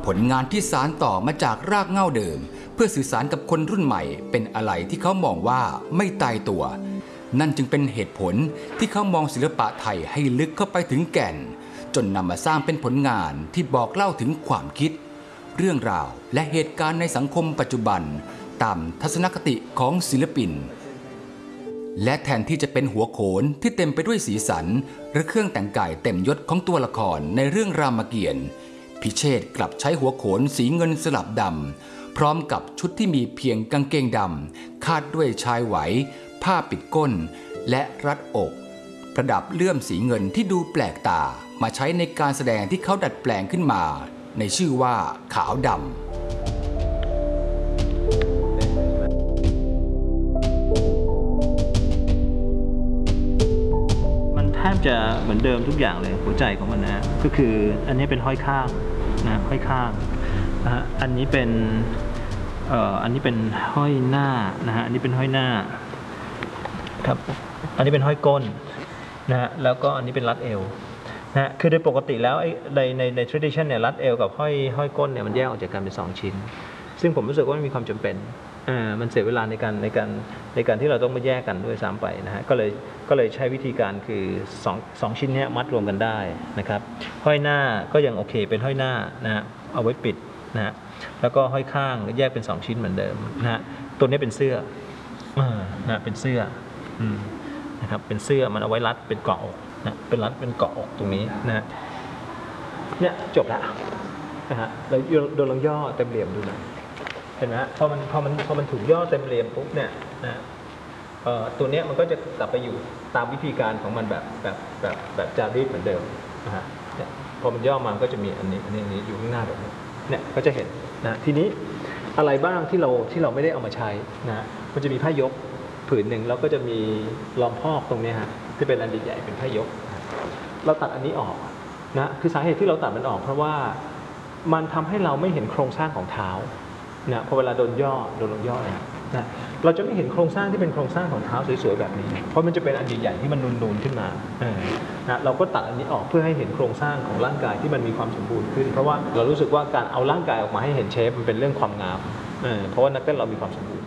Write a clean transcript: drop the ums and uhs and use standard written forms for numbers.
ผลงานที่สานต่อมาจากรากเหง้าเดิมเพื่อสื่อสารกับคนรุ่นใหม่เป็นอะไรที่เขามองว่าไม่ตายตัวนั่นจึงเป็นเหตุผลที่เขามองศิลปะไทยให้ลึกเข้าไปถึงแก่นจนนำมาสร้างเป็นผลงานที่บอกเล่าถึงความคิดเรื่องราวและเหตุการณ์ในสังคมปัจจุบันตามทัศนคติของศิลปินและแทนที่จะเป็นหัวโขนที่เต็มไปด้วยสีสันหรือเครื่องแต่งกายเต็มยศของตัวละครในเรื่องรามเกียรติ์พิเชษฐ์กลับใช้หัวโขนสีเงินสลับดำพร้อมกับชุดที่มีเพียงกางเกงดำคาดด้วยชายไหวผ้าปิดก้นและรัดอกประดับเลื่อมสีเงินที่ดูแปลกตามาใช้ในการแสดงที่เขาดัดแปลงขึ้นมาในชื่อว่าขาวดำแทบจะเหมือนเดิมทุกอย่างเลยหัวใจของมันนะก็คืออันนี้เป็นห้อยข้างนะห้อยข้างนะฮะอันนี้เป็นห้อยหน้านะฮะอันนี้เป็นห้อยหน้าครับอันนี้เป็นห้อยก้นนะฮะแล้วก็อันนี้เป็นรัดเอวนะคือโดยปกติแล้วใน tradition เนี่ยรัดเอวกับห้อยก้นเนี่ยมันแยกออกจากกันเป็น2ชิ้นซึ่งผมรู้สึกว่ามันมีความจำเป็นมันเสียเวลาในการที่เราต้องมาแยกกันด้วยซ้ำไปนะฮะก็เลยใช้วิธีการคือ2ชิ้นนี้มัดรวมกันได้นะครับห้อยหน้าก็ยังโอเคเป็นห้อยหน้านะฮะเอาไว้ปิดนะฮะแล้วก็ห้อยข้างแยกเป็น2ชิ้นเหมือนเดิมนะฮะตัวนี้เป็นเสื้อนะเป็นเสื้อนะครับเป็นเสื้อมันเอาไว้รัดเป็นเกาะอกนะเป็นรัดเป็นเกาะอกตรงนี้นะฮะเนี่ยจบละนะฮะเราโดนลองย่อเต็มเหลี่ยมดูหน่อยเห็นไหมฮะพอมันถูกย่อเต็มเหลี่ยมปุ๊บเนี่ยนะตัวเนี้ยมันก็จะกลับไปอยู่ตามวิธีการของมันแบบจารีตเหมือนเดิมนะฮะพอมันย่อมาก็จะมีอันนี้อยู่ข้างหน้าแบบนี้เนี่ยก็จะเห็นนะทีนี้อะไรบ้างที่เราไม่ได้เอามาใช้นะมันจะมีผ้ายกผืนหนึ่งแล้วก็จะมีรองพอกตรงนี้ฮะที่เป็นอันใหญ่เป็นผ้ายกเราตัดอันนี้ออกนะคือสาเหตุที่เราตัดมันออกเพราะว่ามันทำให้เราไม่เห็นโครงสร้างของเท้านะพอเวลาโดนลงย่อนะเราจะไม่เห็นโครงสร้างที่เป็นโครงสร้างของเท้าสวยๆแบบนี้เพราะมันจะเป็นอันใหญ่ๆที่มันนูนๆขึ้นมานะเราก็ตัดอันนี้ออกเพื่อให้เห็นโครงสร้างของร่างกายที่มันมีความสมบูรณ์ขึ้นเพราะว่าเรารู้สึกว่าการเอาร่างกายออกมาให้เห็นเชฟมันเป็นเรื่องความงามเพราะว่านักเต้นเรามีความสมบูรณ์